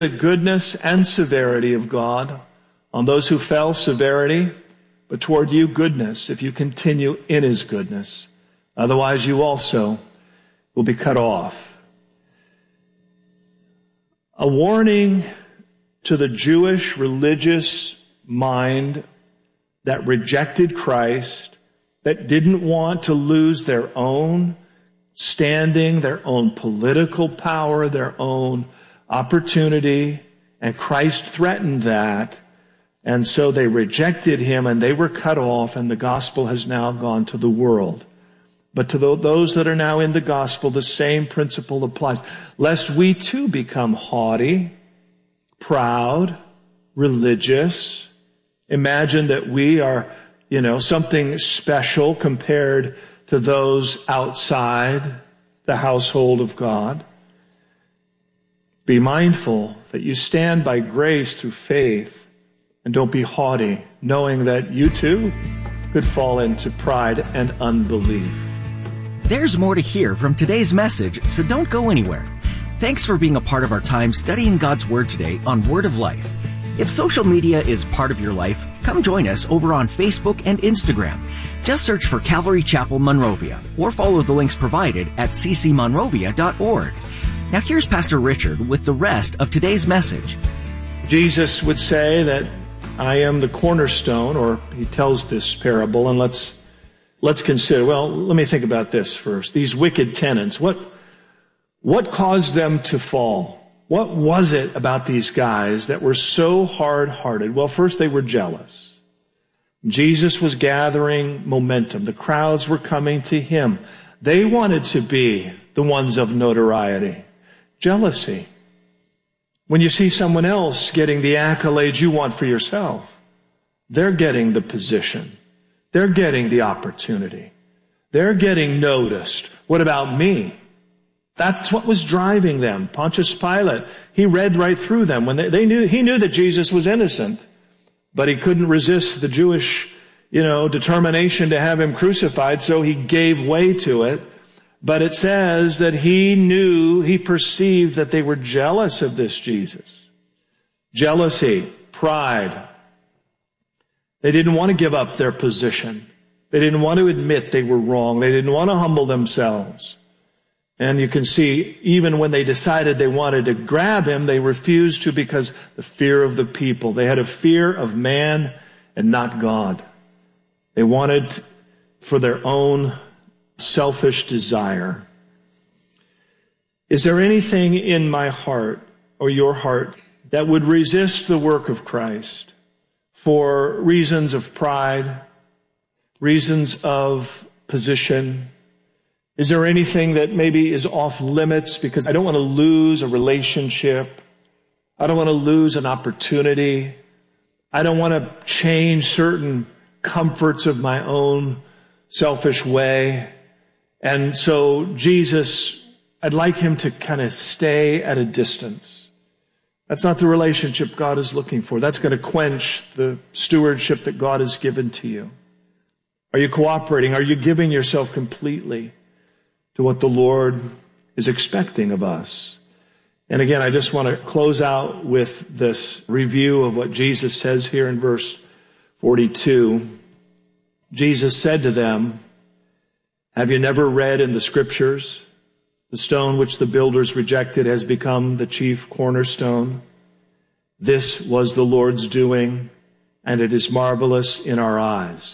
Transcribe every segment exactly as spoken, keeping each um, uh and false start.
the goodness and severity of God. On those who fell, severity, but toward you, goodness, if you continue in his goodness. Otherwise, you also will be cut off. A warning to the Jewish religious mind that rejected Christ, that didn't want to lose their own standing, their own political power, their own opportunity, and Christ threatened that, and so they rejected him and they were cut off, and the gospel has now gone to the world. But to those that are now in the gospel, the same principle applies. Lest we too become haughty, proud, religious, imagine that we are, you know, something special compared to those outside the household of God. Be mindful that you stand by grace through faith, and don't be haughty, knowing that you too could fall into pride and unbelief. There's more to hear from today's message, so don't go anywhere. Thanks for being a part of our time studying God's Word today on Word of Life. If social media is part of your life, come join us over on Facebook and Instagram. Just search for Calvary Chapel Monrovia or follow the links provided at c c monrovia dot org. Now here's Pastor Richard with the rest of today's message. Jesus would say that I am the cornerstone, or he tells this parable, and let's let's consider, well, let me think about this first. These wicked tenants, what what caused them to fall? What was it about these guys that were so hard-hearted? Well, first, they were jealous. Jesus was gathering momentum. The crowds were coming to him. They wanted to be the ones of notoriety. Jealousy. When you see someone else getting the accolades you want for yourself, they're getting the position. They're getting the opportunity. They're getting noticed. What about me? That's what was driving them. Pontius Pilate, he read right through them. When they, they knew, he knew that Jesus was innocent, but he couldn't resist the Jewish, you know, determination to have him crucified, so he gave way to it. But it says that he knew, he perceived that they were jealous of this Jesus. Jealousy, pride. They didn't want to give up their position. They didn't want to admit they were wrong. They didn't want to humble themselves. And you can see, even when they decided they wanted to grab him, they refused to because the fear of the people. They had a fear of man and not God. They wanted for their own selfish desire. Is there anything in my heart or your heart that would resist the work of Christ for reasons of pride, reasons of position? Is there anything that maybe is off limits because I don't want to lose a relationship? I don't want to lose an opportunity. I don't want to change certain comforts of my own selfish way. And so Jesus, I'd like him to kind of stay at a distance. That's not the relationship God is looking for. That's going to quench the stewardship that God has given to you. Are you cooperating? Are you giving yourself completely to what the Lord is expecting of us? And again, I just want to close out with this review of what Jesus says here in verse forty-two. Jesus said to them, "Have you never read in the scriptures, the stone which the builders rejected has become the chief cornerstone? This was the Lord's doing, and it is marvelous in our eyes."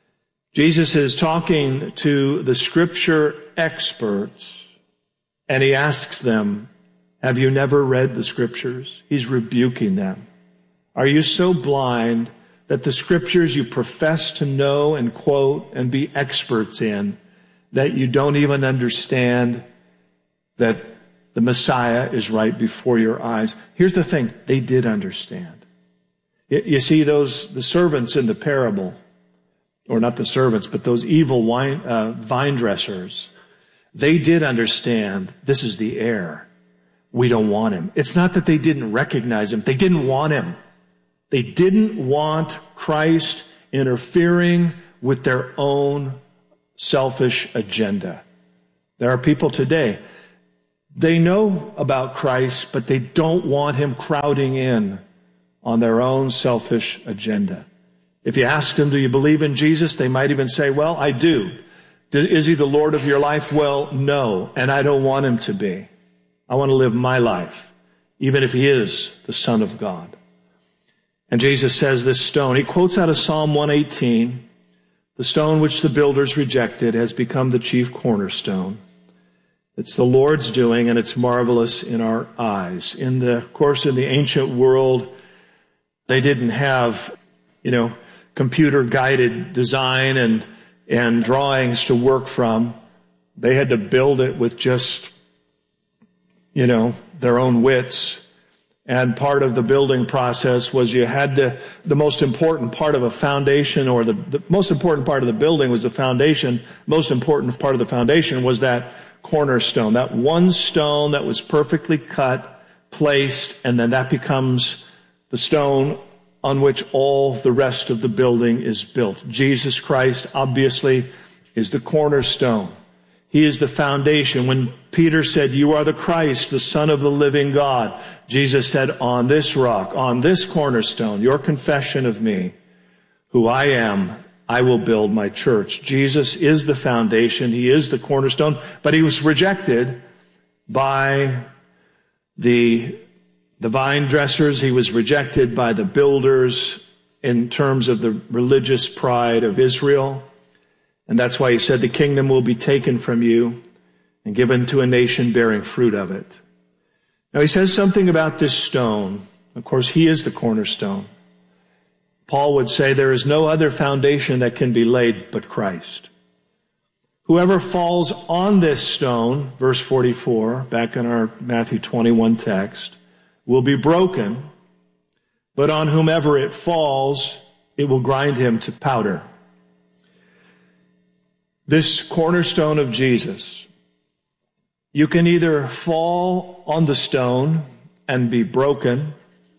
Jesus is talking to the scripture experts, and he asks them, have you never read the scriptures? He's rebuking them. Are you so blind that the scriptures you profess to know and quote and be experts in, that you don't even understand that the Messiah is right before your eyes? Here's the thing, they did understand. You see those, the servants in the parable, or not the servants, but those evil wine, uh, vine dressers, they did understand this is the heir. We don't want him. It's not that they didn't recognize him. They didn't want him. They didn't want Christ interfering with their own selfish agenda. There are people today, They know about Christ, but they don't want him crowding in on their own selfish agenda. If you ask them, do you believe in Jesus? They might even say, well, I do. Is he the Lord of your life? Well, no, and I don't want him to be. I want to live my life, even if he is the Son of God. And Jesus says this stone, he quotes out of Psalm one eighteen, the stone which the builders rejected has become the chief cornerstone. It's the Lord's doing, and it's marvelous in our eyes. In the, of course, in the ancient world, they didn't have, you know, computer-guided design and and drawings to work from. They had to build it with just, you know, their own wits. And part of the building process was you had to, the most important part of a foundation, or the, the most important part of the building was the foundation. Most important part of the foundation was that cornerstone, that one stone that was perfectly cut, placed, and then that becomes the stone on which all the rest of the building is built. Jesus Christ, obviously, is the cornerstone. He is the foundation. When Peter said, you are the Christ, the Son of the living God, Jesus said, on this rock, on this cornerstone, your confession of me, who I am, I will build my church. Jesus is the foundation. He is the cornerstone, but he was rejected by the The vine dressers. He was rejected by the builders in terms of the religious pride of Israel. And that's why he said the kingdom will be taken from you and given to a nation bearing fruit of it. Now he says something about this stone. Of course, he is the cornerstone. Paul would say there is no other foundation that can be laid but Christ. Whoever falls on this stone, verse forty-four, back in our Matthew twenty-one text, will be broken, but on whomever it falls, it will grind him to powder. This cornerstone of Jesus, you can either fall on the stone and be broken,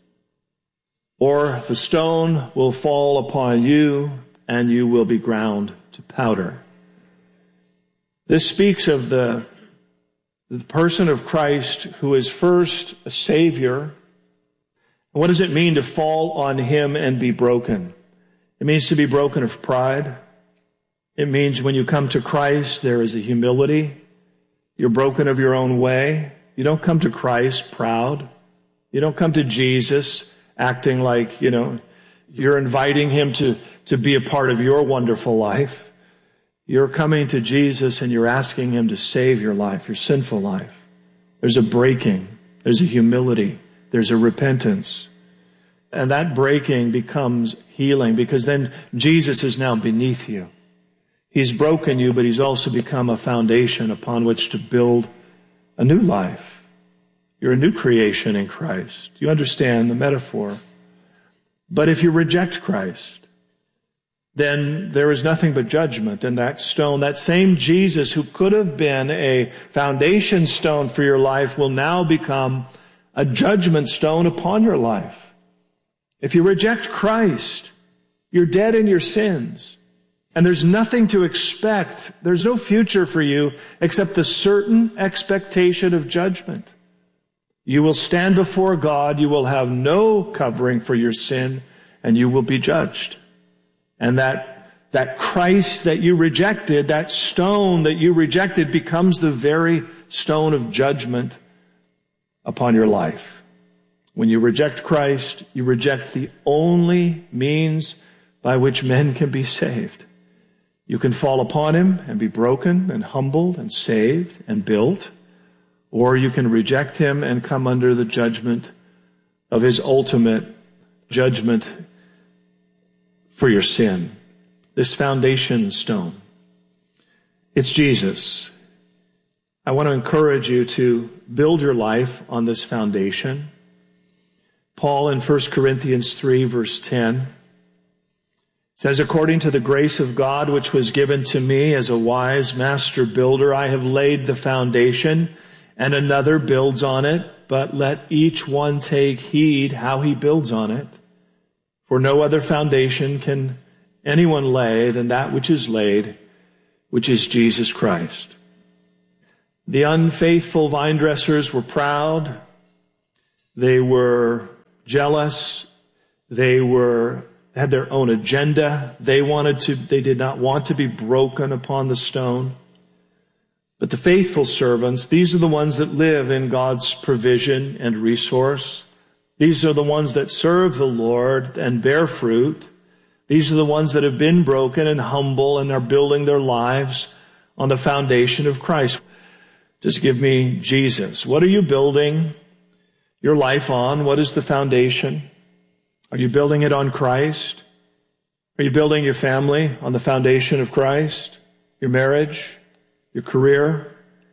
or the stone will fall upon you and you will be ground to powder. This speaks of the The person of Christ, who is first a Savior. What does it mean to fall on him and be broken? It means to be broken of pride. It means when you come to Christ, there is a humility. You're broken of your own way. You don't come to Christ proud. You don't come to Jesus acting like, you know, you're inviting him to, to be a part of your wonderful life. You're coming to Jesus and you're asking him to save your life, your sinful life. There's a breaking. There's a humility. There's a repentance. And that breaking becomes healing, because then Jesus is now beneath you. He's broken you, but he's also become a foundation upon which to build a new life. You're a new creation in Christ. You understand the metaphor? But if you reject Christ, then there is nothing but judgment. And that stone, that same Jesus who could have been a foundation stone for your life, will now become a judgment stone upon your life. If you reject Christ, you're dead in your sins. And there's nothing to expect. There's no future for you except the certain expectation of judgment. You will stand before God, you will have no covering for your sin, and you will be judged. And that, that Christ that you rejected, that stone that you rejected, becomes the very stone of judgment upon your life. When you reject Christ, you reject the only means by which men can be saved. You can fall upon him and be broken and humbled and saved and built, or you can reject him and come under the judgment of his ultimate judgment for your sin. This foundation stone, it's Jesus. I want to encourage you to build your life on this foundation. Paul in First Corinthians three, verse ten, says, according to the grace of God which was given to me as a wise master builder, I have laid the foundation, and another builds on it, but let each one take heed how he builds on it. For no other foundation can anyone lay than that which is laid, which is Jesus Christ. The unfaithful vine dressers were proud. They were jealous. They were had their own agenda. They wanted to, they did not want to be broken upon the stone. But the faithful servants, these are the ones that live in God's provision and resource. These are the ones that serve the Lord and bear fruit. These are the ones that have been broken and humble and are building their lives on the foundation of Christ. Just give me Jesus. What are you building your life on? What is the foundation? Are you building it on Christ? Are you building your family on the foundation of Christ? Your marriage? Your career?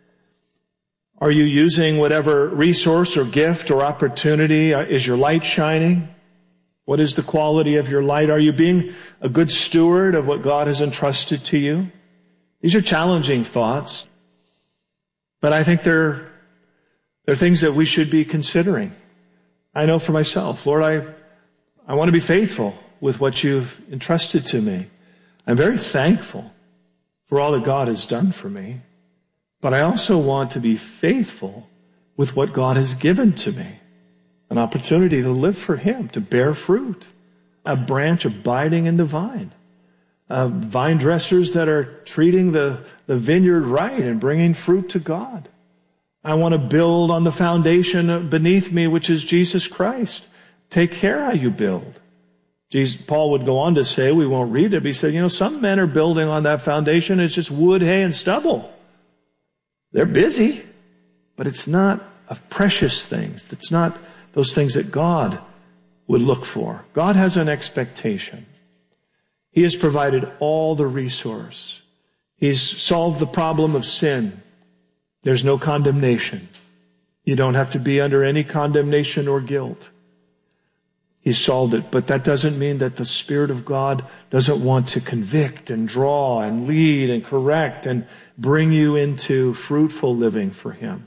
Are you using whatever resource or gift or opportunity? Is your light shining? What is the quality of your light? Are you being a good steward of what God has entrusted to you? These are challenging thoughts, but I think they're, they're things that we should be considering. I know for myself, Lord, I, I want to be faithful with what you've entrusted to me. I'm very thankful for all that God has done for me, but I also want to be faithful with what God has given to me. An opportunity to live for Him, to bear fruit, a branch abiding in the vine. Uh, vine dressers that are treating the, the vineyard right and bringing fruit to God. I want to build on the foundation beneath me, which is Jesus Christ. Take care how you build. Jesus, Paul would go on to say, we won't read it, but he said, you know, some men are building on that foundation. It's just wood, hay, and stubble. They're busy, but it's not of precious things. It's not those things that God would look for. God has an expectation. He has provided all the resource. He's solved the problem of sin. There's no condemnation. You don't have to be under any condemnation or guilt. He's solved it. But that doesn't mean that the Spirit of God doesn't want to convict and draw and lead and correct and bring you into fruitful living for Him.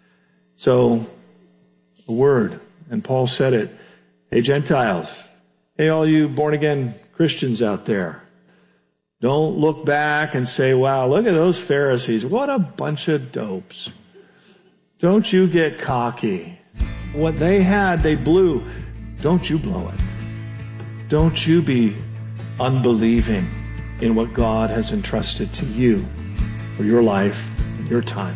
So, a word. And Paul said it. Hey, Gentiles. Hey, all you born-again Christians out there. Don't look back and say, wow, look at those Pharisees. What a bunch of dopes. Don't you get cocky. What they had, they blew. Don't you blow it. Don't you be unbelieving in what God has entrusted to you for your life and your time.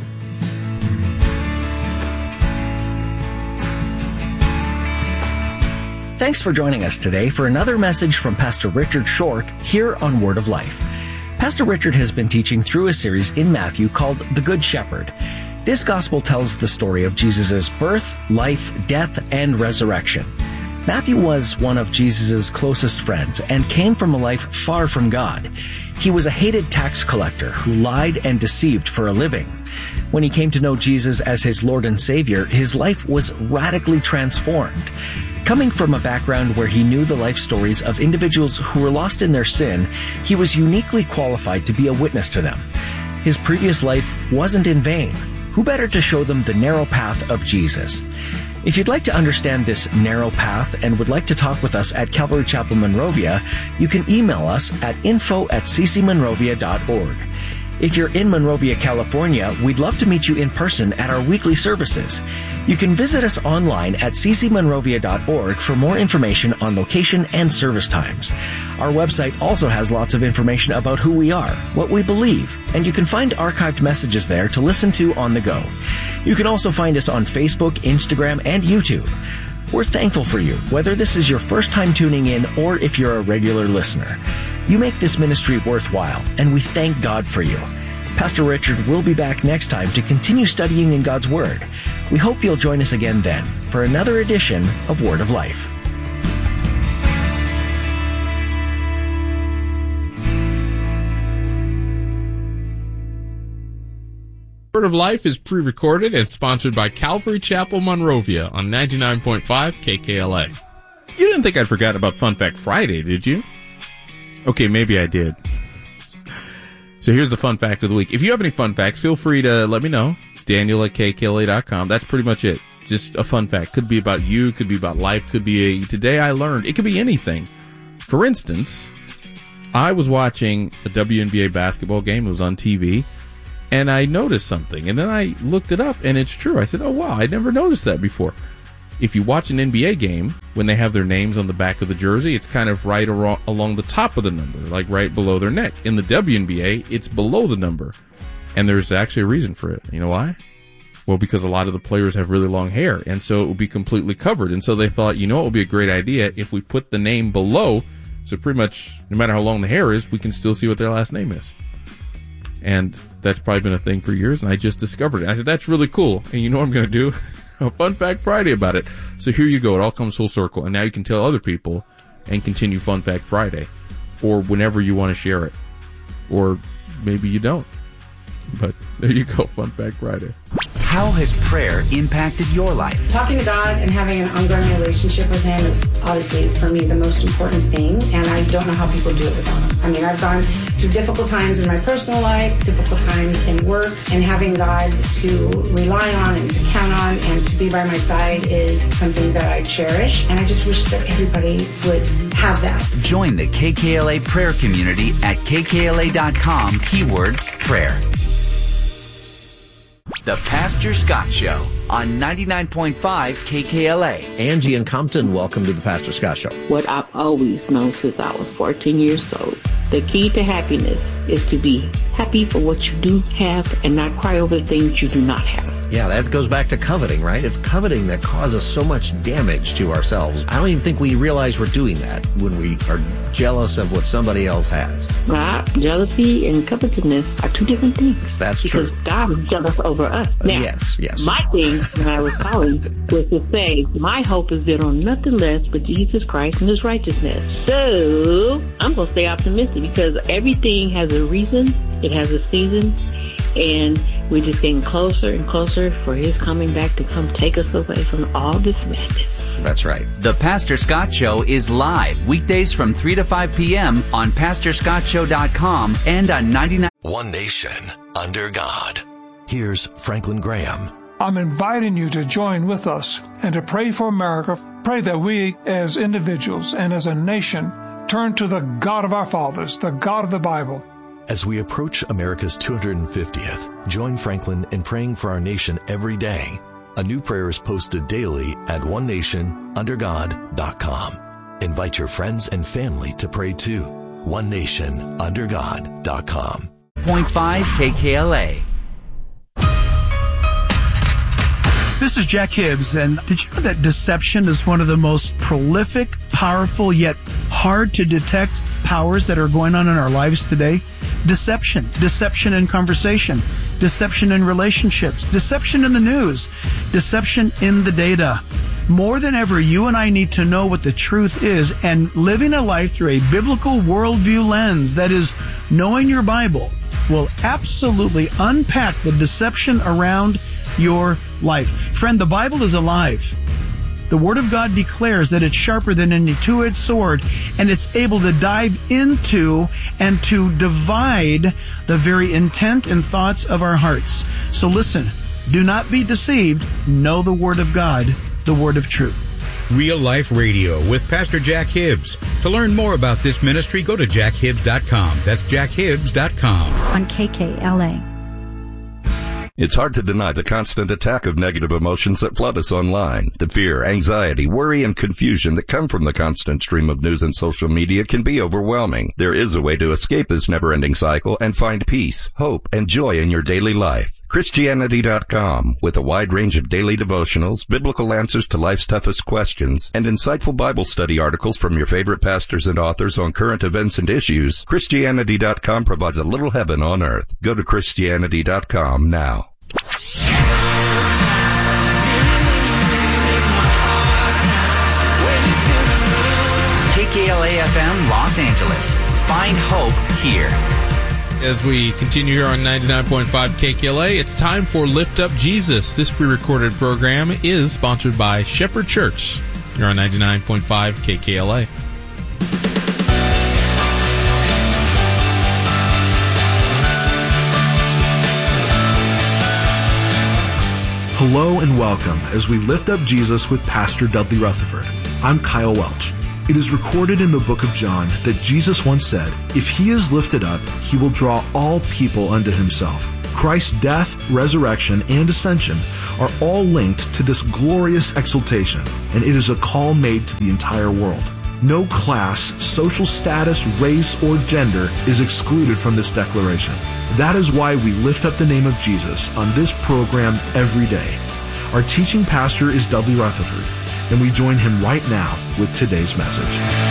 Thanks for joining us today for another message from Pastor Richard Shork here on Word of Life. Pastor Richard has been teaching through a series in Matthew called The Good Shepherd. This gospel tells the story of Jesus' birth, life, death, and resurrection. Matthew was one of Jesus' closest friends and came from a life far from God. He was a hated tax collector who lied and deceived for a living. When he came to know Jesus as his Lord and Savior, his life was radically transformed. Coming from a background where he knew the life stories of individuals who were lost in their sin, he was uniquely qualified to be a witness to them. His previous life wasn't in vain. Who better to show them the narrow path of Jesus? If you'd like to understand this narrow path and would like to talk with us at Calvary Chapel Monrovia, you can email us at info at c c monrovia dot org. If you're in Monrovia, California, we'd love to meet you in person at our weekly services. You can visit us online at c c monrovia dot org for more information on location and service times. Our website also has lots of information about who we are, what we believe, and you can find archived messages there to listen to on the go. You can also find us on Facebook, Instagram, and YouTube. We're thankful for you, whether this is your first time tuning in or if you're a regular listener. You make this ministry worthwhile, and we thank God for you. Pastor Richard will be back next time to continue studying in God's Word. We hope you'll join us again then for another edition of Word of Life. Word of Life is pre-recorded and sponsored by Calvary Chapel Monrovia on ninety-nine point five K K L A. You didn't think I'd forgotten about Fun Fact Friday, did you? Okay, maybe I did. So here's the fun fact of the week. If you have any fun facts, feel free to let me know. Daniel at K K L A dot com. That's pretty much it. Just a fun fact. Could be about you, could be about life, could be a today I learned. It could be anything. For instance, I was watching a W N B A basketball game. It was on T V. And I noticed something, and then I looked it up, and it's true. I said, oh, wow, I never noticed that before. If you watch an N B A game, when they have their names on the back of the jersey, it's kind of right ar- along the top of the number, like right below their neck. In the W N B A, it's below the number. And there's actually a reason for it. You know why? Well, because a lot of the players have really long hair, and so it will be completely covered. And so they thought, you know, it would be a great idea if we put the name below, so pretty much no matter how long the hair is, we can still see what their last name is. And that's probably been a thing for years, and I just discovered it. I said, that's really cool. And you know what I'm going to do? A Fun Fact Friday about it. So here you go. It all comes full circle. And now you can tell other people and continue Fun Fact Friday. Or whenever you want to share it. Or maybe you don't. But there you go. Fun Fact Friday. How has prayer impacted your life? Talking to God and having an ongoing relationship with Him is obviously, for me, the most important thing, and I don't know how people do it without Him. I mean, I've gone through difficult times in my personal life, difficult times in work, and having God to rely on and to count on and to be by my side is something that I cherish, and I just wish that everybody would have that. Join the K K L A prayer community at K K L A dot com, keyword prayer. The Pastor Scott Show on ninety-nine point five K K L A. Angie in Compton, welcome to the Pastor Scott Show. What I've always known since I was fourteen years old. The key to happiness is to be happy for what you do have and not cry over the things you do not have. Yeah, that goes back to coveting, right? It's coveting that causes so much damage to ourselves. I don't even think we realize we're doing that when we are jealous of what somebody else has. Well, jealousy and covetousness are two different things. That's because true. Because God is jealous over us. Now, yes, yes. My thing when I was calling was to say, my hope is built on nothing less but Jesus Christ and His righteousness. So, I'm going to stay optimistic because everything has a reason. It has a season. And we're just getting closer and closer for His coming back to come take us away from all this madness. That's right. The Pastor Scott Show is live weekdays from three to five p.m. on pastor scott show dot com and on ninety-nine. One nation under God. Here's Franklin Graham. I'm inviting you to join with us and to pray for America. Pray that we as individuals and as a nation turn to the God of our fathers, the God of the Bible. As we approach America's two hundred fiftieth, join Franklin in praying for our nation every day. A new prayer is posted daily at one nation under god dot com. Invite your friends and family to pray too. one nation under god dot com. point five K K L A. This is Jack Hibbs, and did you know that deception is one of the most prolific, powerful, yet hard to detect powers that are going on in our lives today? Deception. Deception in conversation. Deception in relationships. Deception in the news. Deception in the data. More than ever, you and I need to know what the truth is, and living a life through a biblical worldview lens, that is, knowing your Bible, will absolutely unpack the deception around your life. Friend, the Bible is alive. The Word of God declares that it's sharper than any two-edged sword, and it's able to dive into and to divide the very intent and thoughts of our hearts. So listen, do not be deceived. Know the Word of God, the Word of truth. Real Life Radio with Pastor Jack Hibbs. To learn more about this ministry, go to jack hibbs dot com. That's jack hibbs dot com. On K K L A. It's hard to deny the constant attack of negative emotions that flood us online. The fear, anxiety, worry, and confusion that come from the constant stream of news and social media can be overwhelming. There is a way to escape this never-ending cycle and find peace, hope, and joy in your daily life. Christianity dot com, with a wide range of daily devotionals, biblical answers to life's toughest questions, and insightful Bible study articles from your favorite pastors and authors on current events and issues, Christianity dot com provides a little heaven on earth. Go to Christianity dot com now. K K L A F M Los Angeles. Find hope here. As we continue here on ninety-nine point five K K L A, it's time for Lift Up Jesus. This pre-recorded program is sponsored by Shepherd Church. You're on ninety-nine point five K K L A. Hello and welcome as we lift up Jesus with Pastor Dudley Rutherford. I'm Kyle Welch. It is recorded in the book of John that Jesus once said, "If he is lifted up, he will draw all people unto himself." Christ's death, resurrection, and ascension are all linked to this glorious exaltation, and it is a call made to the entire world. No class, social status, race, or gender is excluded from this declaration. That is why we lift up the name of Jesus on this program every day. Our teaching pastor is Dudley Rutherford, and we join him right now with today's message.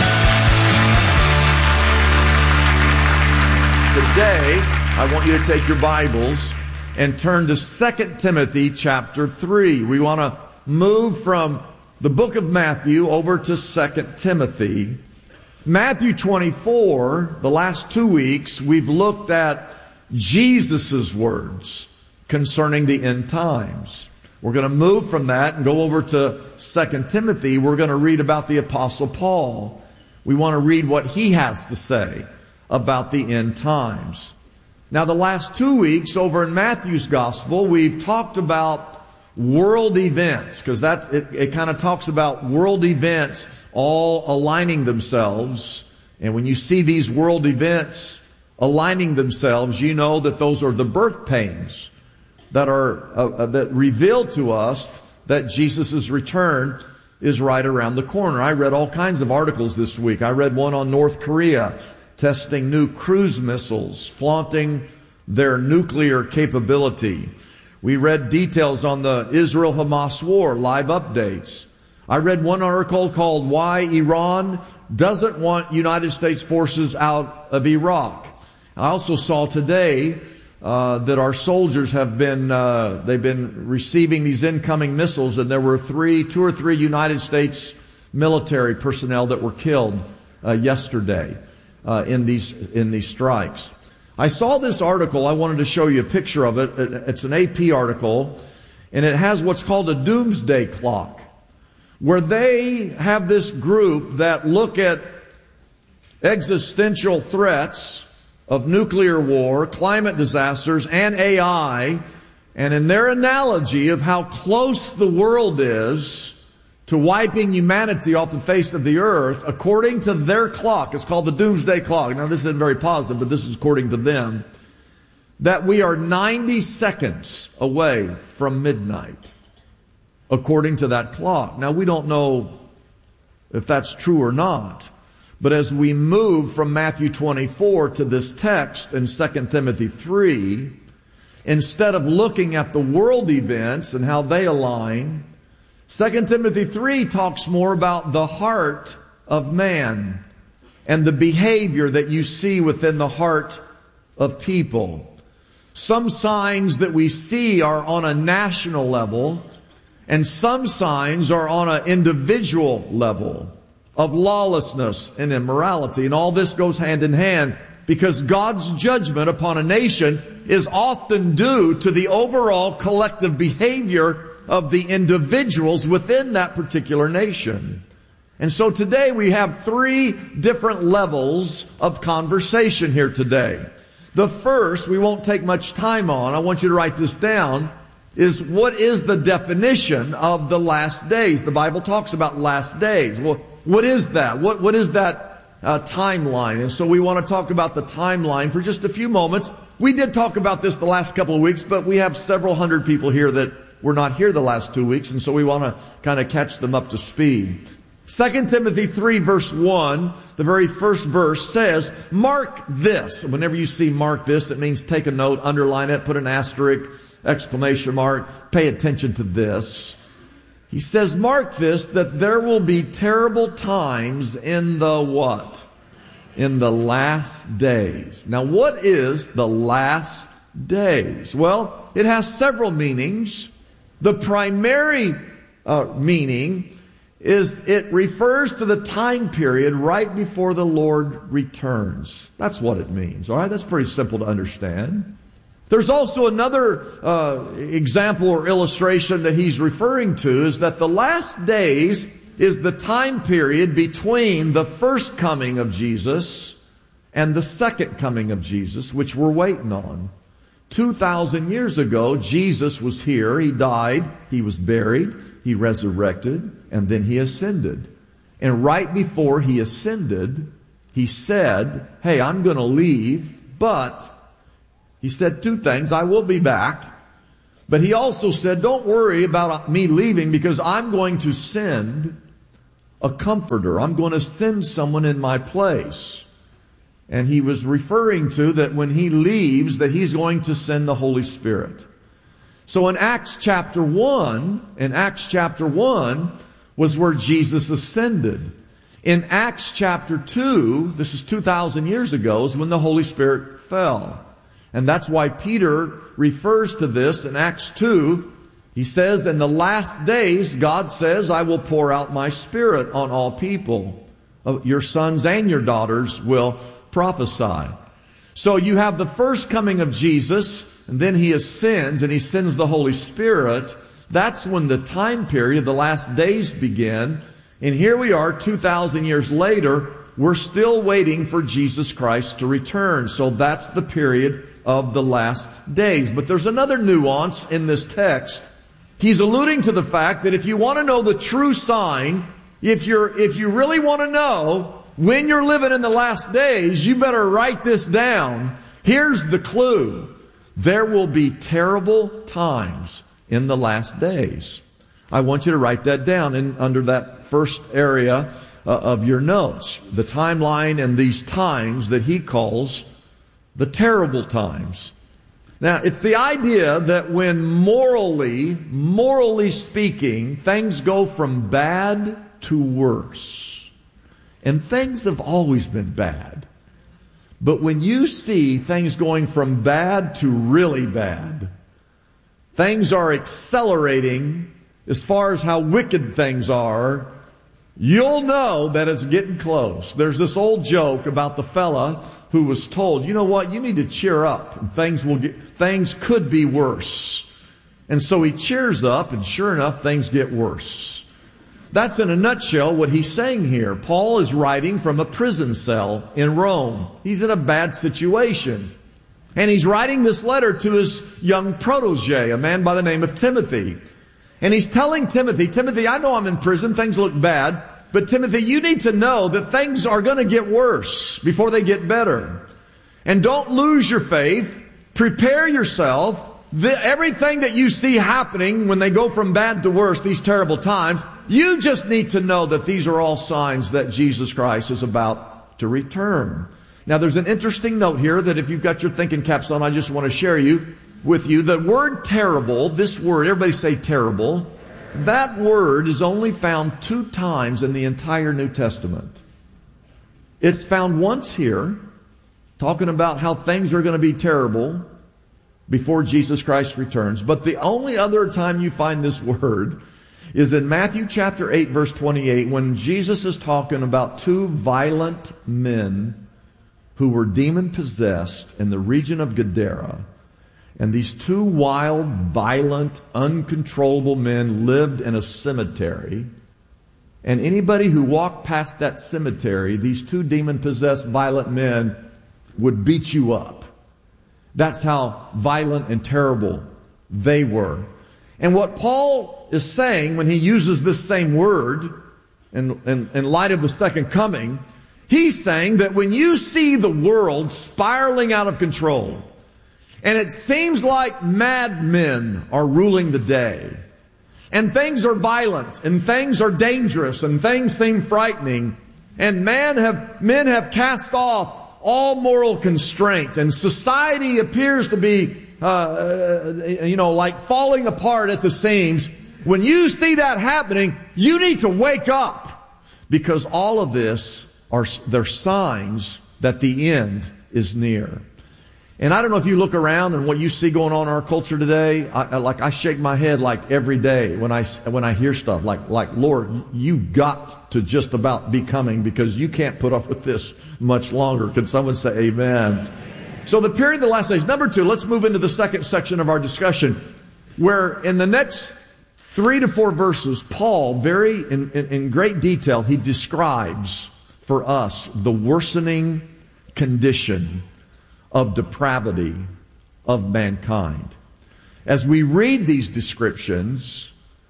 Today, I want you to take your Bibles and turn to Second Timothy chapter three. We want to move from the book of Matthew over to Second Timothy. Matthew twenty-four, the last two weeks, we've looked at Jesus' words concerning the end times. We're going to move from that and go over to Second Timothy. We're going to read about the Apostle Paul. We want to read what he has to say about the end times. Now, the last two weeks over in Matthew's Gospel, we've talked about world events, because that it, it kind of talks about world events all aligning themselves. And when you see these world events aligning themselves, you know that those are the birth pains that are uh, that reveal to us that Jesus' return is right around the corner. I read all kinds of articles this week. I read one on North Korea testing new cruise missiles, flaunting their nuclear capability. We read details on the Israel-Hamas war, live updates. I read one article called Why Iran Doesn't Want United States Forces Out of Iraq. I also saw today uh, that our soldiers have been, uh, they've been receiving these incoming missiles, and there were three, two or three United States military personnel that were killed uh, yesterday uh, in these, in these strikes. I saw this article. I wanted to show you a picture of it. It's an A P article, and it has what's called a doomsday clock, where they have this group that look at existential threats of nuclear war, climate disasters, and A I, and in their analogy of how close the world is to wiping humanity off the face of the earth, according to their clock, it's called the doomsday clock. Now, this isn't very positive, but this is according to them, that we are ninety seconds away from midnight, according to that clock. Now, we don't know if that's true or not, but as we move from Matthew twenty-four to this text in Second Timothy three, instead of looking at the world events and how they align, Second Timothy three talks more about the heart of man and the behavior that you see within the heart of people. Some signs that we see are on a national level, and some signs are on an individual level of lawlessness and immorality. And all this goes hand in hand, because God's judgment upon a nation is often due to the overall collective behavior of the individuals within that particular nation. And so today we have three different levels of conversation here today. The first, we won't take much time on, I want you to write this down, is what is the definition of the last days? The Bible talks about last days. Well, what is that? What, what is that uh, timeline? And so we want to talk about the timeline for just a few moments. We did talk about this the last couple of weeks, but we have several hundred people here that were not here the last two weeks, and so we want to kind of catch them up to speed. Second Timothy three verse one, the very first verse says, mark this. Whenever you see mark this, it means take a note, underline it, put an asterisk, exclamation mark, pay attention to this. He says, mark this, that there will be terrible times in the what? In the last days. Now, what is the last days? Well, it has several meanings. The primary uh, meaning is it refers to the time period right before the Lord returns. That's what it means. All right, that's pretty simple to understand. There's also another uh, example or illustration that he's referring to, is that the last days is the time period between the first coming of Jesus and the second coming of Jesus, which we're waiting on. two thousand years ago, Jesus was here. He died. He was buried. He resurrected. And then he ascended. And right before he ascended, he said, hey, I'm going to leave, but He said two things. I will be back. But he also said, don't worry about me leaving, because I'm going to send a comforter. I'm going to send someone in my place. And he was referring to that when he leaves, that he's going to send the Holy Spirit. So in Acts chapter one, in Acts chapter one was where Jesus ascended. In Acts chapter two, this is two thousand years ago, is when the Holy Spirit fell. And that's why Peter refers to this in Acts two. He says, in the last days, God says, I will pour out my Spirit on all people. Your sons and your daughters will prophesy. So you have the first coming of Jesus, and then he ascends, and he sends the Holy Spirit. That's when the time period, the last days begin. And here we are, two thousand years later, we're still waiting for Jesus Christ to return. So that's the period of the last days. But there's another nuance in this text. He's alluding to the fact that if you want to know the true sign, if you're, if you really want to know when you're living in the last days, you better write this down. Here's the clue. There will be terrible times in the last days. I want you to write that down in, under that first area uh, of your notes. The timeline and these times that he calls the terrible times. Now, it's the idea that when morally, morally speaking, things go from bad to worse. And things have always been bad. But when you see things going from bad to really bad, things are accelerating as far as how wicked things are, you'll know that it's getting close. There's this old joke about the fella who was told, you know what, you need to cheer up, and things will get, things could be worse. And so he cheers up, and sure enough, things get worse. That's in a nutshell what he's saying here. Paul is writing from a prison cell in Rome. He's in a bad situation. And he's writing this letter to his young protege, a man by the name of Timothy. And he's telling Timothy, Timothy, I know I'm in prison, things look bad, but Timothy, you need to know that things are going to get worse before they get better. And don't lose your faith. Prepare yourself. The, everything that you see happening when they go from bad to worse, these terrible times, you just need to know that these are all signs that Jesus Christ is about to return. Now, there's an interesting note here that if you've got your thinking caps on, I just want to share you with you. The word terrible, this word, everybody say terrible. That word is only found two times in the entire New Testament. It's found once here, talking about how things are going to be terrible before Jesus Christ returns. But the only other time you find this word is in Matthew chapter eight, verse twenty-eight, when Jesus is talking about two violent men who were demon-possessed in the region of Gadara. And these two wild, violent, uncontrollable men lived in a cemetery. And anybody who walked past that cemetery, these two demon-possessed violent men would beat you up. That's how violent and terrible they were. And what Paul is saying when he uses this same word in, in, in light of the second coming, he's saying that when you see the world spiraling out of control, and it seems like madmen are ruling the day, and things are violent, and things are dangerous, and things seem frightening, and man have, men have cast off all moral constraint, and society appears to be, uh, you know, like falling apart at the seams. When you see that happening, you need to wake up, because all of this are, they're signs that the end is near. And I don't know if you look around and what you see going on in our culture today, I, I, like I shake my head like every day when I, when I hear stuff like, like, Lord, you've got to just about be coming because you can't put up with this much longer. Can someone say amen? So the period of the last days. Number two, let's move into the second section of our discussion, where in the next three to four verses, Paul, very in, in, in great detail, he describes for us the worsening condition of depravity of mankind. As we read these descriptions,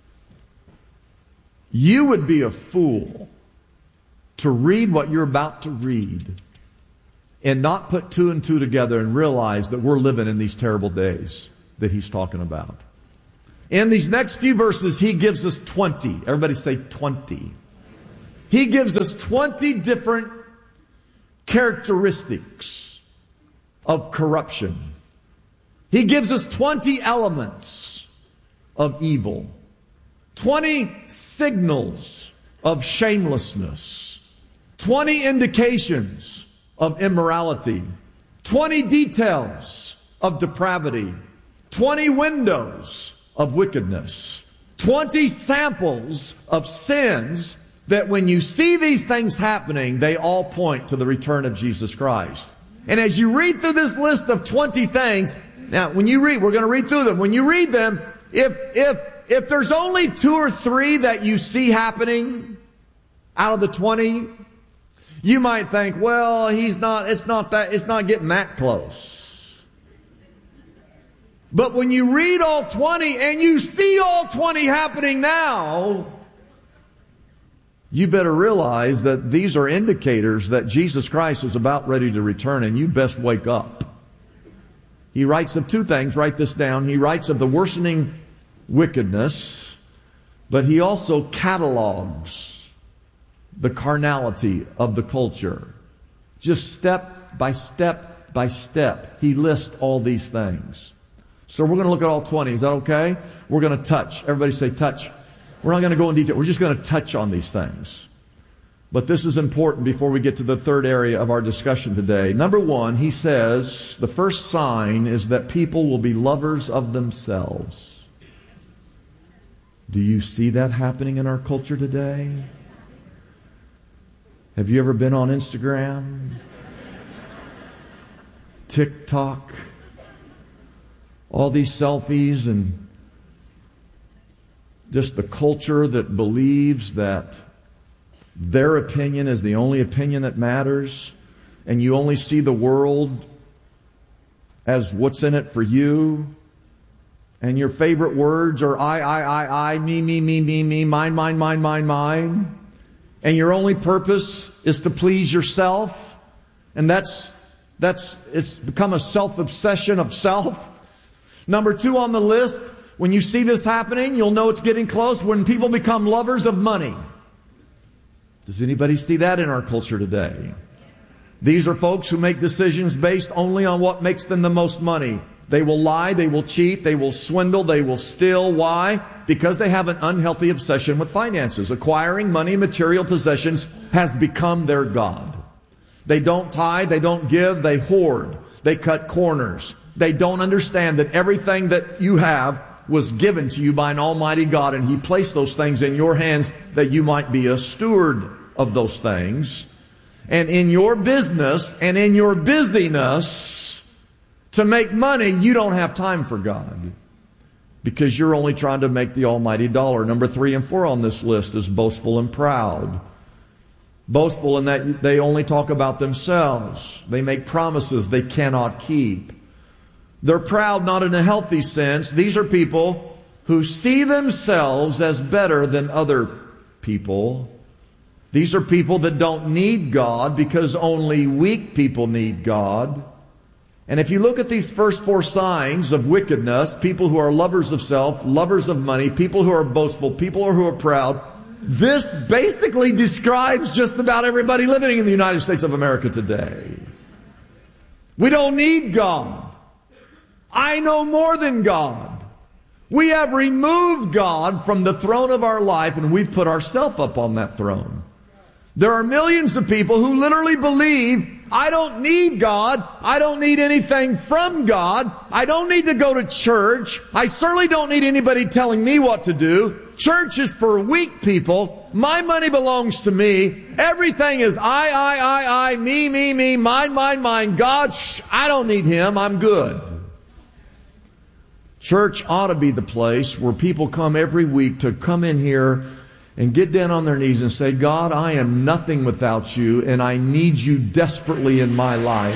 you would be a fool to read what you're about to read and not put two and two together and realize that we're living in these terrible days that he's talking about. In these next few verses, he gives us twenty. Everybody say twenty. He gives us twenty different characteristics of corruption. He gives us twenty elements of evil. twenty signals of shamelessness. twenty indications of immorality. twenty details of depravity. twenty windows of wickedness. twenty samples of sins that when you see these things happening, they all point to the return of Jesus Christ. And as you read through this list of twenty things, now when you read, we're going to read through them. When you read them, if, if, if there's only two or three that you see happening out of the twenty, you might think, well, he's not, it's not that, it's not getting that close. But when you read all twenty and you see all twenty happening now, you better realize that these are indicators that Jesus Christ is about ready to return, and you best wake up. He writes of two things. Write this down. He writes of the worsening wickedness, but he also catalogs the carnality of the culture. Just step by step by step, he lists all these things. So we're going to look at all twenty. Is that okay? We're going to touch. Everybody say touch. We're not going to go in detail. We're just going to touch on these things. But this is important before we get to the third area of our discussion today. Number one, he says, the first sign is that people will be lovers of themselves. Do you see that happening in our culture today? Have you ever been on Instagram? TikTok? All these selfies and just the culture that believes that their opinion is the only opinion that matters, and you only see the world as what's in it for you, and your favorite words are I, I, I, I, me, me, me, me, me, mine, mine, mine, mine, mine, and your only purpose is to please yourself, and that's, that's, it's become a self-obsession of self. Number two on the list, when you see this happening, you'll know it's getting close when people become lovers of money. Does anybody see that in our culture today? These are folks who make decisions based only on what makes them the most money. They will lie, they will cheat, they will swindle, they will steal. Why? Because they have an unhealthy obsession with finances. Acquiring money, material possessions has become their god. They don't tithe, they don't give, they hoard, they cut corners. They don't understand that everything that you have was given to you by an almighty God, and He placed those things in your hands that you might be a steward of those things. And in your business and in your busyness to make money, you don't have time for God because you're only trying to make the almighty dollar. Number three and four on this list is boastful and proud. Boastful in that they only talk about themselves. They make promises they cannot keep. They're proud not in a healthy sense. These are people who see themselves as better than other people. These are people that don't need God because only weak people need God. And if you look at these first four signs of wickedness, people who are lovers of self, lovers of money, people who are boastful, people who are proud, this basically describes just about everybody living in the United States of America today. We don't need God. I know more than God. We have removed God from the throne of our life, and we've put ourselves up on that throne. There are millions of people who literally believe, I don't need God. I don't need anything from God. I don't need to go to church. I certainly don't need anybody telling me what to do. Church is for weak people. My money belongs to me. Everything is I, I, I, I, me, me, me, mine, mine, mine. God, shh, I don't need Him. I'm good. Church ought to be the place where people come every week to come in here and get down on their knees and say, God, I am nothing without you, and I need you desperately in my life.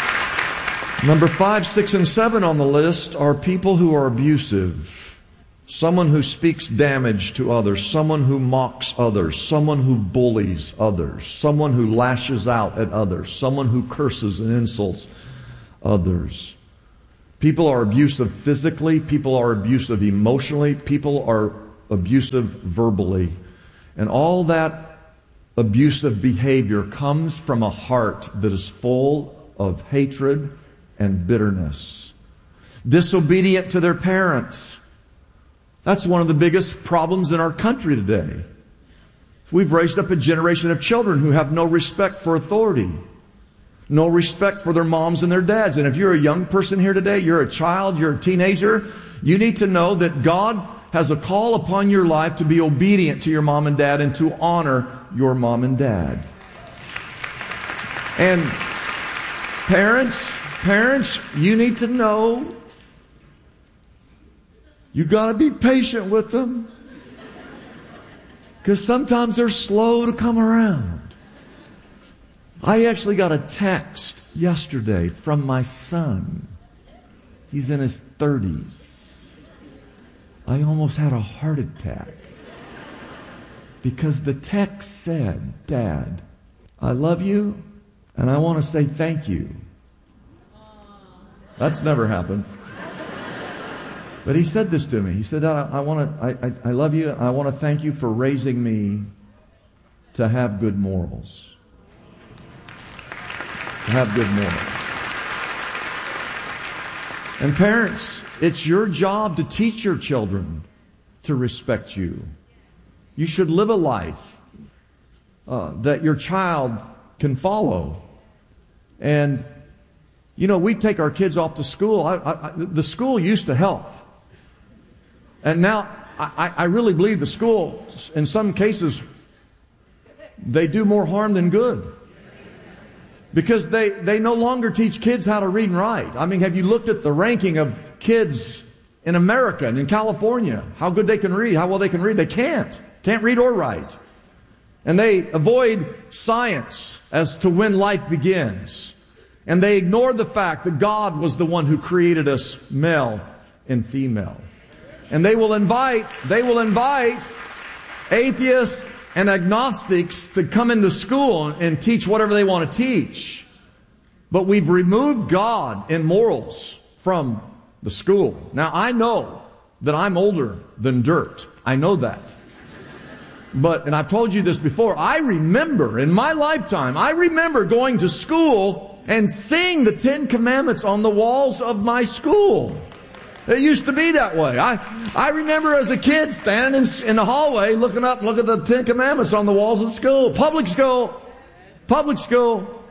Number five, six, and seven on the list are people who are abusive. someone who speaks damage to others, someone who mocks others, someone who bullies others, someone who lashes out at others, someone who curses and insults others. People are abusive physically, people are abusive emotionally, people are abusive verbally. And all that abusive behavior comes from a heart that is full of hatred and bitterness. Disobedient to their parents. That's one of the biggest problems in our country today. We've raised up a generation of children who have no respect for authority. No respect for their moms and their dads. And if you're a young person here today, you're a child, you're a teenager, you need to know that God has a call upon your life to be obedient to your mom and dad and to honor your mom and dad. And parents, parents, you need to know you got to be patient with them, because sometimes they're slow to come around. I actually got a text yesterday from my son. He's in his thirties. I almost had a heart attack because the text said, "Dad, I love you and I want to say thank you." That's never happened. But he said this to me. He said, I, I want to, I, I, I love you and I want to thank you for raising me to have good morals. To have good morals. And parents, it's your job to teach your children to respect you. You should live a life uh, that your child can follow. And, you know, we take our kids off to school. I, I, I, the school used to help. And now, I, I really believe the school, in some cases, they do more harm than good. Because they, they no longer teach kids how to read and write. I mean, have you looked at the ranking of kids in America and in California? How good they can read, how well they can read? They can't. Can't read or write. And they avoid science as to when life begins. And they ignore the fact that God was the one who created us male and female. And they will invite, they will invite atheists and agnostics to come into school and teach whatever they want to teach. But we've removed God and morals from the school. Now, I know that I'm older than dirt. I know that. But, and I've told you this before, I remember in my lifetime, I remember going to school and seeing the Ten Commandments on the walls of my school. It used to be that way. I, I remember as a kid standing in, in the hallway looking up and looking at the Ten Commandments on the walls of the school. Public school. Public school.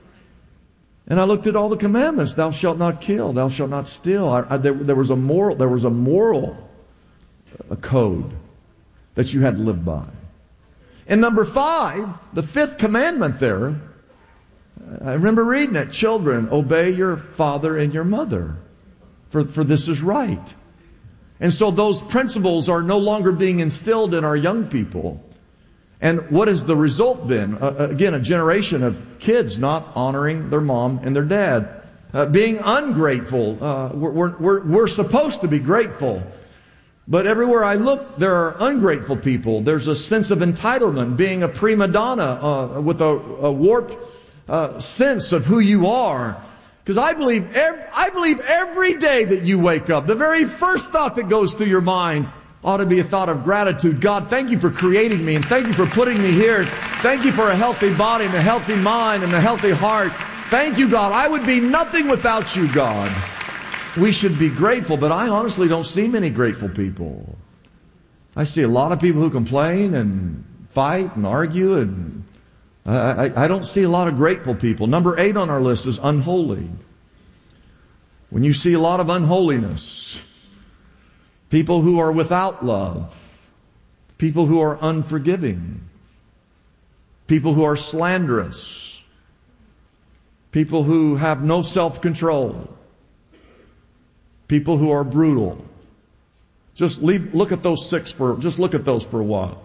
And I looked at all the commandments. Thou shalt not kill. Thou shalt not steal. I, I, there, there was a moral, there was a moral a code that you had to live by. And number five, the fifth commandment there, I remember reading it. Children, obey your father and your mother. For, for this is right. And so those principles are no longer being instilled in our young people. And what has the result been? Uh, again, a generation of kids not honoring their mom and their dad. Uh, being ungrateful. Uh, we're, we're, we're supposed to be grateful. But everywhere I look, there are ungrateful people. There's a sense of entitlement, being a prima donna uh, with a, a warped uh, sense of who you are. Because I believe, every, I believe every day that you wake up, the very first thought that goes through your mind ought to be a thought of gratitude. God, thank you for creating me, and thank you for putting me here. Thank you for a healthy body and a healthy mind and a healthy heart. Thank you, God. I would be nothing without you, God. We should be grateful, but I honestly don't see many grateful people. I see a lot of people who complain and fight and argue, and I, I, I don't see a lot of grateful people. Number eight on our list is unholy. When you see a lot of unholiness, people who are without love, people who are unforgiving, people who are slanderous, people who have no self-control, people who are brutal. Just leave, look at those six for, just look at those for a while.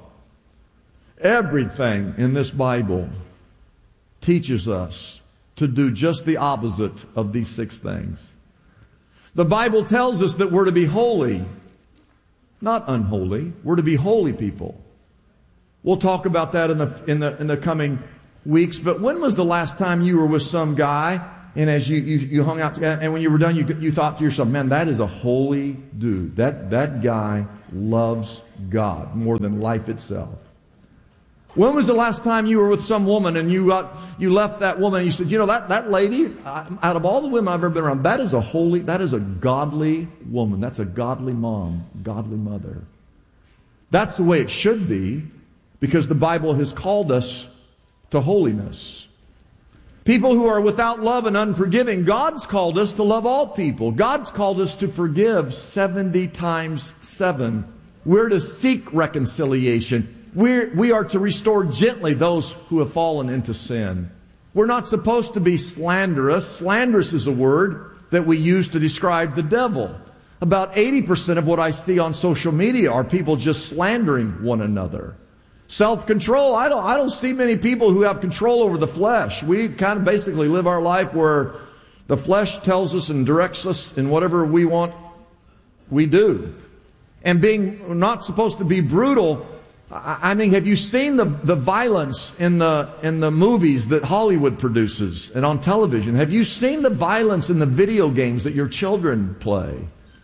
Everything in this Bible teaches us to do just the opposite of these six things. The Bible tells us that we're to be holy. not unholy. We're to be holy people. We'll talk about that in the in the in the coming weeks. But when was the last time you were with some guy, and as you, you, you hung out together, and when you were done, you you thought to yourself, man, that is a holy dude. That that guy loves God more than life itself. When was the last time you were with some woman and you got you left that woman and you said, you know, that, that lady, out of all the women I've ever been around, that is a holy, that is a godly woman. That's a godly mom, godly mother. That's the way it should be, because the Bible has called us to holiness. People who are without love and unforgiving, God's called us to love all people. God's called us to forgive seventy times seven. We're to seek reconciliation. We're, we are to restore gently those who have fallen into sin. We're not supposed to be slanderous. Slanderous is a word that we use to describe the devil. About eighty percent of what I see on social media are people just slandering one another. Self-control. I don't, I don't see many people who have control over the flesh. We kind of basically live our life where the flesh tells us and directs us in whatever we want, we do. And being not supposed to be brutal, I mean, have you seen the, the violence in the in the movies that Hollywood produces and on television? Have you seen the violence in the video games that your children play?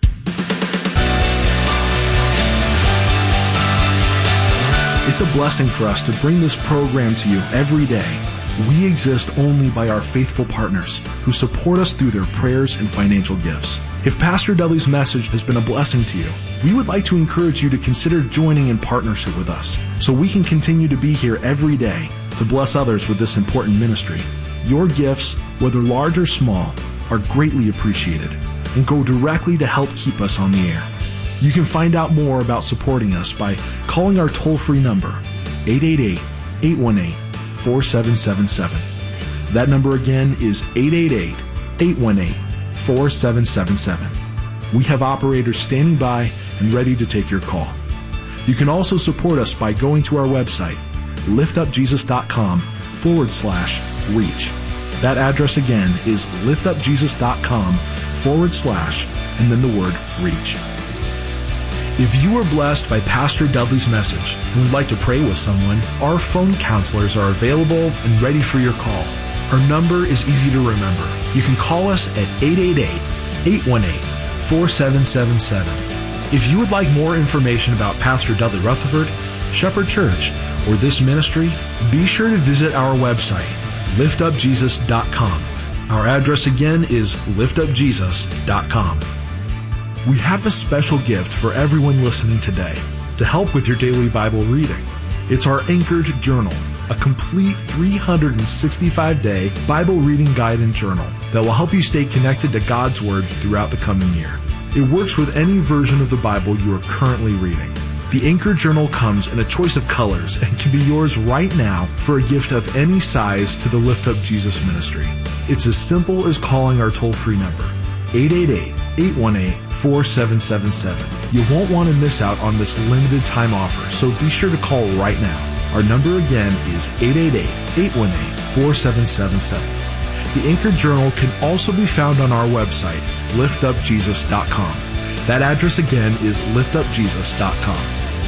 It's a blessing for us to bring this program to you every day. We exist only by our faithful partners who support us through their prayers and financial gifts. If Pastor Dudley's message has been a blessing to you, we would like to encourage you to consider joining in partnership with us so we can continue to be here every day to bless others with this important ministry. Your gifts, whether large or small, are greatly appreciated and go directly to help keep us on the air. You can find out more about supporting us by calling our toll-free number, eight eight eight, eight one eight, four seven seven seven. That number again is eight eight eight, eight one eight, four seven seven seven. We have operators standing by and ready to take your call. You can also support us by going to our website, liftupjesus.com forward slash reach. That address again is liftupjesus.com forward slash and then the word reach. If you were blessed by Pastor Dudley's message and would like to pray with someone, our phone counselors are available and ready for your call. Our number is easy to remember. You can call us at eight eight eight, eight one eight, four seven seven seven. If you would like more information about Pastor Dudley Rutherford, Shepherd Church, or this ministry, be sure to visit our website, lift up jesus dot com. Our address again is lift up jesus dot com. We have a special gift for everyone listening today to help with your daily Bible reading. It's our Anchored Journal, a complete three hundred sixty-five day Bible reading guide and journal that will help you stay connected to God's Word throughout the coming year. It works with any version of the Bible you are currently reading. The Anchored Journal comes in a choice of colors and can be yours right now for a gift of any size to the Lift Up Jesus ministry. It's as simple as calling our toll-free number, eight eight eight, eight one eight, four seven seven seven. You won't want to miss out on this limited time offer, so be sure to call right now. Our number again is eight eight eight, eight one eight, four seven seven seven. The Anchored Journal can also be found on our website, lift up jesus dot com. That address again is lift up jesus dot com.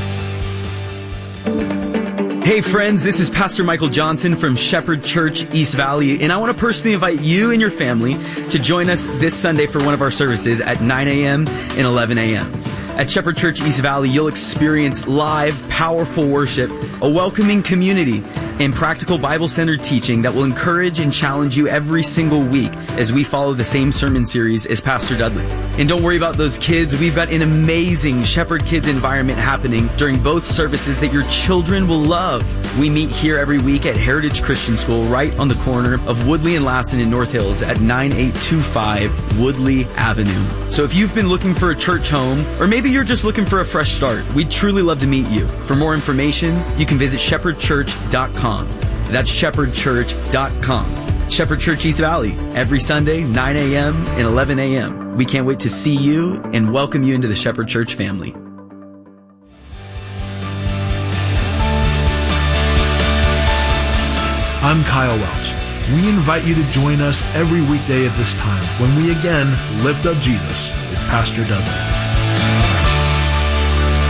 Hey friends, this is Pastor Michael Johnson from Shepherd Church East Valley, and I want to personally invite you and your family to join us this Sunday for one of our services at nine a.m. and eleven a.m. At Shepherd Church East Valley, you'll experience live, powerful worship, a welcoming community, and practical Bible-centered teaching that will encourage and challenge you every single week as we follow the same sermon series as Pastor Dudley. And don't worry about those kids. We've got an amazing Shepherd Kids environment happening during both services that your children will love. We meet here every week at Heritage Christian School right on the corner of Woodley and Lassen in North Hills at nine eight two five Woodley Avenue. So if you've been looking for a church home, or maybe you're just looking for a fresh start, we'd truly love to meet you. For more information, you can visit shepherd church dot com. That's shepherd church dot com. Shepherd Church East Valley, every Sunday, nine a.m. and eleven a.m. We can't wait to see you and welcome you into the Shepherd Church family. I'm Kyle Welch. We invite you to join us every weekday at this time when we again lift up Jesus with Pastor Dudley.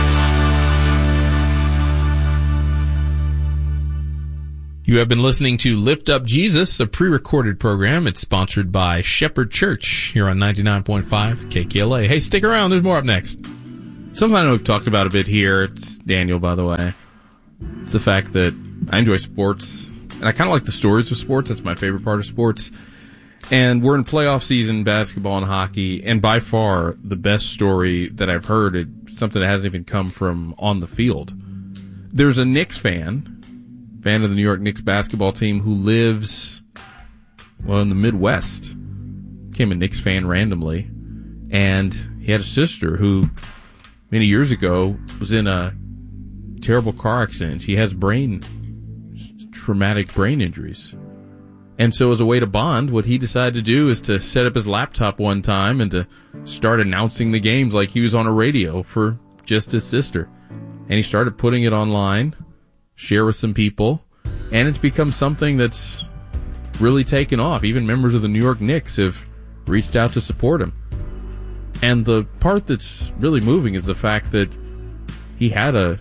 You have been listening to Lift Up Jesus, a pre-recorded program. It's sponsored by Shepherd Church here on ninety-nine point five K K L A. Hey, stick around. There's more up next. Something I know we've talked about a bit here. It's Daniel, by the way. It's the fact that I enjoy sports, and I kind of like the stories of sports. That's my favorite part of sports. And we're in playoff season, basketball and hockey, and by far the best story that I've heard is something that hasn't even come from on the field. There's a Knicks fan, fan of the New York Knicks basketball team, who lives, well, in the Midwest. Became a Knicks fan randomly. And he had a sister who, many years ago, was in a terrible car accident. She has brain, traumatic brain injuries. And so as a way to bond, what he decided to do is to set up his laptop one time and to start announcing the games like he was on a radio for just his sister. And he started putting it online, share with some people, and it's become something that's really taken off. Even members of the New York Knicks have reached out to support him. And the part that's really moving is the fact that he had a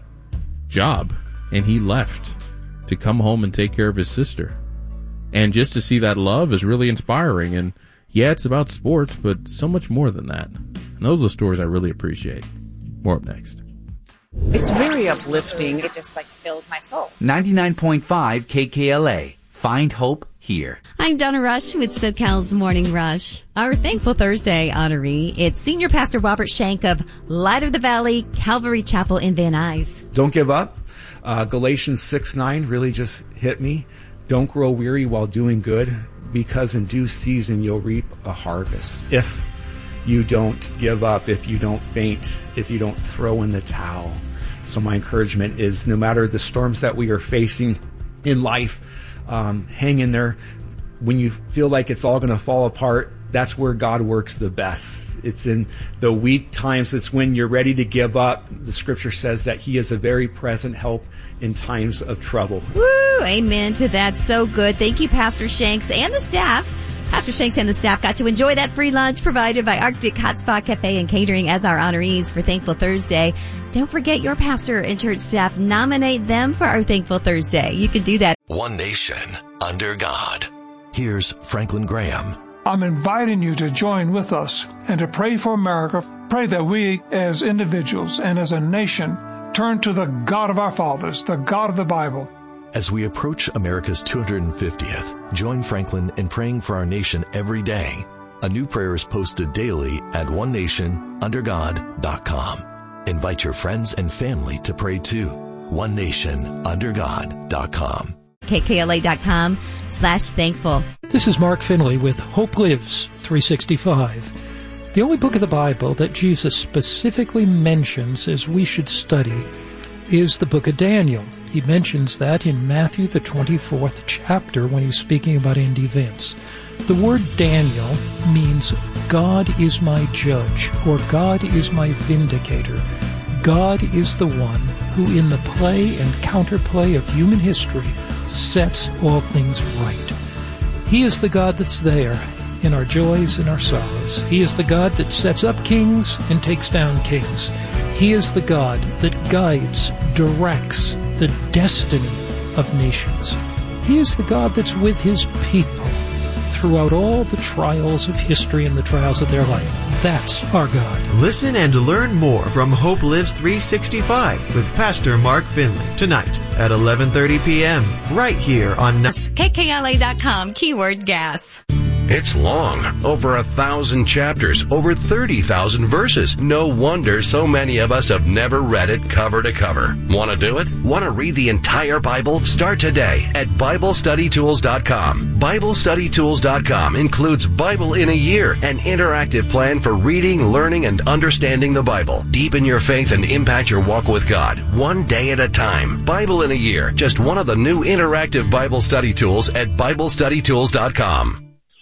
job and he left to come home and take care of his sister. And just to see that love is really inspiring. And yeah, it's about sports, but so much more than that. And those are the stories I really appreciate. More up next. It's very uplifting. It just like fills my soul. ninety-nine point five K K L A. Find hope here. I'm Donna Rush with SoCal's Morning Rush. Our Thankful Thursday honoree, it's Senior Pastor Robert Shank of Light of the Valley Calvary Chapel in Van Nuys. Don't give up. Uh, Galatians six nine really just hit me. Don't grow weary while doing good, because in due season you'll reap a harvest. If you don't give up, if you don't faint, if you don't throw in the towel. So my encouragement is, no matter the storms that we are facing in life, um, hang in there. When you feel like it's all going to fall apart, that's where God works the best. It's in the weak times. It's when you're ready to give up. The scripture says that he is a very present help in times of trouble. Woo! Amen to that. So good. Thank you, Pastor Shanks and the staff. Pastor Shanks and the staff got to enjoy that free lunch provided by Arctic Hotspot Cafe and Catering as our honorees for Thankful Thursday. Don't forget your pastor and church staff. Nominate them for our Thankful Thursday. You can do that. One nation under God. Here's Franklin Graham. I'm inviting you to join with us and to pray for America. Pray that we as individuals and as a nation turn to the God of our fathers, the God of the Bible. As we approach America's two hundred fiftieth, join Franklin in praying for our nation every day. A new prayer is posted daily at one nation under god dot com. Invite your friends and family to pray too. one nation under god dot com. K K L A dot com slash thankful. This is Mark Finley with Hope Lives three sixty-five. The only book of the Bible that Jesus specifically mentions as we should study is the book of Daniel. He mentions that in Matthew, the twenty-fourth chapter, when he's speaking about end events. The word Daniel means God is my judge, or God is my vindicator. God is the one who, in the play and counterplay of human history, sets all things right. He is the God that's there in our joys and our sorrows. He is the God that sets up kings and takes down kings. He is the God that guides, directs the destiny of nations. He is the God that's with his people throughout all the trials of history and the trials of their life. That's our God. Listen and learn more from Hope Lives three sixty-five with Pastor Mark Finley tonight at eleven thirty p.m. right here on K K L A dot com, keyword gas. It's long, over a thousand chapters, over thirty thousand verses. No wonder so many of us have never read it cover to cover. Want to do it? Want to read the entire Bible? Start today at Bible Study Tools dot com. Bible Study Tools dot com includes Bible in a Year, an interactive plan for reading, learning, and understanding the Bible. Deepen your faith and impact your walk with God, one day at a time. Bible in a Year, just one of the new interactive Bible study tools at Bible Study Tools dot com.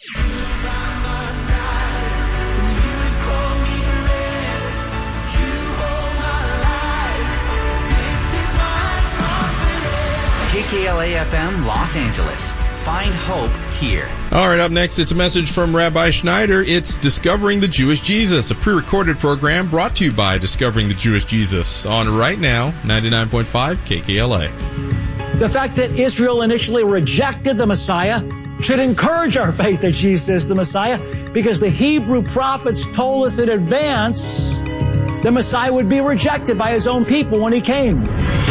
K K L A F M Los Angeles. Find hope here. All right, up next, it's a message from Rabbi Schneider. It's Discovering the Jewish Jesus, a pre-recorded program brought to you by Discovering the Jewish Jesus on right now, ninety-nine point five K K L A. The fact that Israel initially rejected the Messiah should encourage our faith that Jesus is the Messiah, because the Hebrew prophets told us in advance the Messiah would be rejected by his own people when he came.